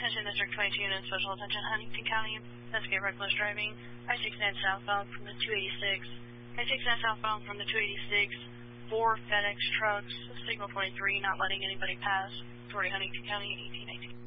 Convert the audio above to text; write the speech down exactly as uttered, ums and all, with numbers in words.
Attention District twenty-two units, special attention Huntington County, investigate reckless driving, I sixty-nine southbound from the two eighty-six, I sixty-nine southbound from the two eighty-six, four FedEx trucks, signal twenty-three, not letting anybody pass, Authority Huntington County, eighteen nineteen.